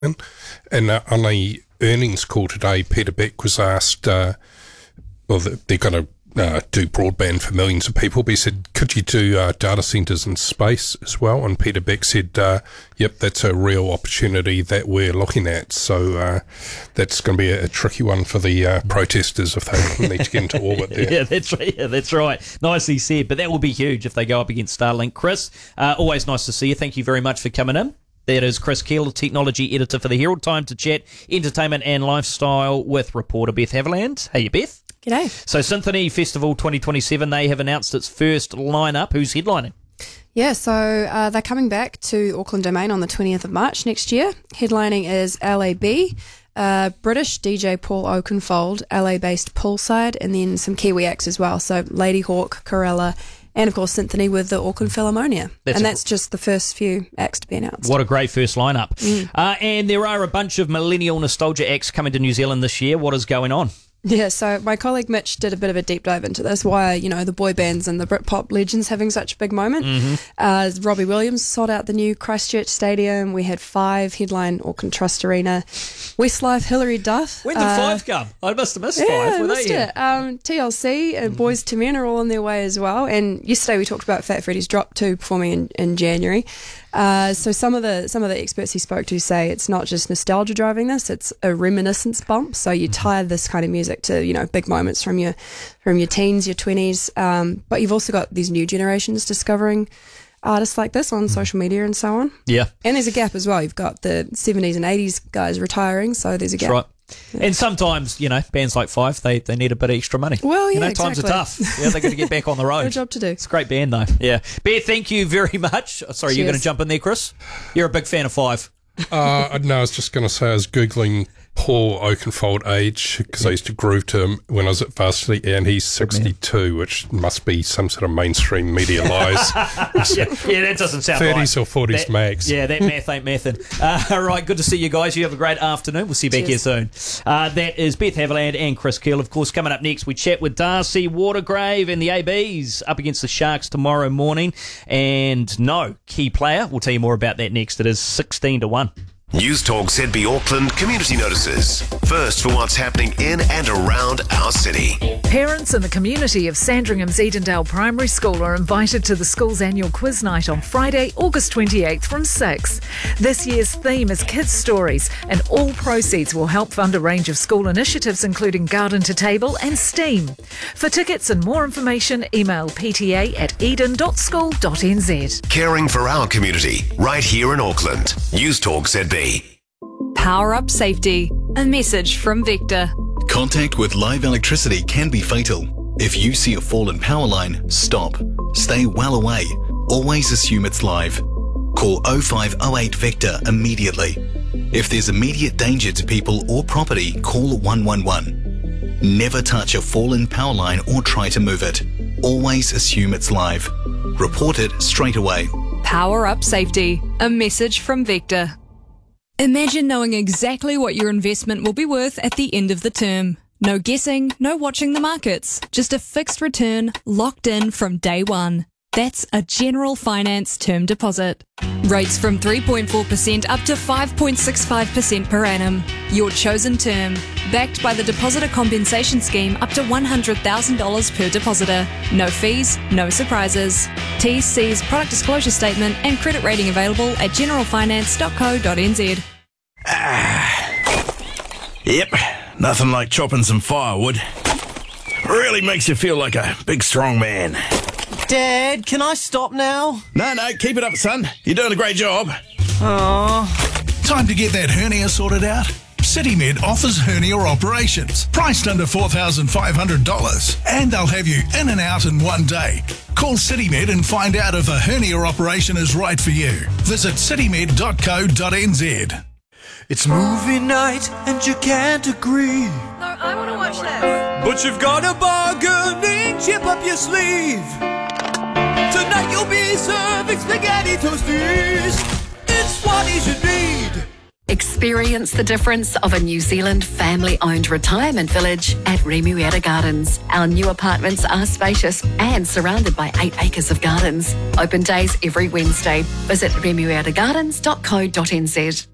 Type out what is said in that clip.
And on the earnings call today, Peter Beck was asked, they're going to do broadband for millions of people, but he said, could you do data centres in space as well? And Peter Beck said, yep, that's a real opportunity that we're looking at. So that's going to be a tricky one for the protesters if they need to get into orbit there. Yeah, that's right. Nicely said, but that will be huge if they go up against Starlink. Chris, always nice to see you. Thank you very much for coming in. That is Chris Keel, technology editor for the Herald. Time to chat entertainment and lifestyle with reporter Beth Haviland. Hey, Beth. G'day. So Symphony Festival 2027, they have announced its first lineup. Who's headlining? Yeah, so they're coming back to Auckland Domain on the 20th of March next year. Headlining is LAB, British DJ Paul Oakenfold, LA-based Poolside, and then some Kiwi acts as well. So Lady Hawk, Corella, and of course Symphony with the Auckland Philharmonia. That's just the first few acts to be announced. What a great first lineup. And there are a bunch of millennial nostalgia acts coming to New Zealand this year. What is going on? Yeah, so my colleague Mitch did a bit of a deep dive into this, why, the boy bands and the Britpop legends having such a big moment. Robbie Williams sold out the new Christchurch Stadium. We had 5 headline Auckland Trust Arena. Westlife, Hilary Duff. When did 5 come? I must have missed 5. Yeah, Were missed they? it. TLC and Boys to Men are all on their way as well. And yesterday we talked about Fat Freddy's Drop 2 performing in January. So some of the experts he spoke to say it's not just nostalgia driving this; it's a reminiscence bump. So you tie this kind of music to big moments from your teens, your 20s, but you've also got these new generations discovering artists like this on social media and so on. Yeah, and there's a gap as well. You've got the 70s and 80s guys retiring, so there's a gap. That's right. Yeah. And sometimes, bands like Five, they need a bit of extra money. Well, yeah, times exactly. are tough. Yeah, they've got to get back on the road. Got a job to do. It's a great band, though. Yeah. Beth, thank you very much. Sorry, you're going to jump in there, Chris? You're a big fan of Five. No, I was just going to say I was Googling Paul Oakenfold age because I used to groove to him when I was at varsity, and he's 62, which must be some sort of mainstream media lies. yeah, that doesn't sound 30s right. or 40s max. Yeah, that math ain't mathin'. All right, good to see you guys. You have a great afternoon. We'll see you back here soon. That is Beth Haviland and Chris Keel. Of course, coming up next, we chat with Darcy Watergrave and the ABs up against the Sharks tomorrow morning. And no key player. We'll tell you more about that next. It is 16-1. News Talk ZB Auckland community notices. First for what's happening in and around our city. Parents in the community of Sandringham's Edendale Primary School are invited to the school's annual quiz night on Friday, August 28th from 6. This year's theme is Kids Stories, and all proceeds will help fund a range of school initiatives including Garden to Table and STEAM. For tickets and more information, email pta@eden.school.nz. Caring for our community, right here in Auckland. News Talk ZB. Power up safety. A message from Vector. Contact with live electricity can be fatal. If you see a fallen power line, stop. Stay well away. Always assume it's live. Call 0508 Vector immediately. If there's immediate danger to people or property, call 111. Never touch a fallen power line or try to move it. Always assume it's live. Report it straight away. Power up safety. A message from Vector. Imagine knowing exactly what your investment will be worth at the end of the term. No guessing, no watching the markets. Just a fixed return locked in from day one. That's a General Finance term deposit. Rates from 3.4% up to 5.65% per annum. Your chosen term. Backed by the Depositor Compensation Scheme up to $100,000 per depositor. No fees, no surprises. T's, C's, product disclosure statement and credit rating available at generalfinance.co.nz. Yep, nothing like chopping some firewood. Really makes you feel like a big strong man. Dad, can I stop now? No, keep it up, son. You're doing a great job. Aww. Time to get that hernia sorted out? CityMed offers hernia operations, priced under $4,500, and they'll have you in and out in one day. Call CityMed and find out if a hernia operation is right for you. Visit citymed.co.nz. It's movie night and you can't agree. No, I want to watch that. But you've got a bargaining chip up your sleeve. Tonight you'll be serving spaghetti toasties. It's what you should need. Experience the difference of a New Zealand family-owned retirement village at Remuera Gardens. Our new apartments are spacious and surrounded by 8 acres of gardens. Open days every Wednesday. Visit remueragardens.co.nz.